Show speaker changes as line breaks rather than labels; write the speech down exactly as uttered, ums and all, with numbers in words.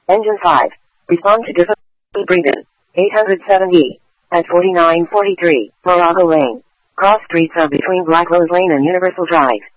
Engine five. Respond to difficulty breathe-in. eight hundred seventy. At forty-nine forty-three, Morago Lane. Cross streets are between Blackrose Lane and Universal Drive.